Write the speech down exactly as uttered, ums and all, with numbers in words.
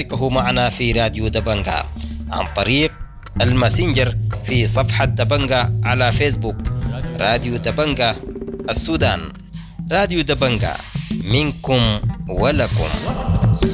تشاركه معنا في راديو دبنجة عن طريق الماسنجر في صفحة دبنجة على فيسبوك. راديو دبنجة السودان، راديو دبنجة، منكم ولكم.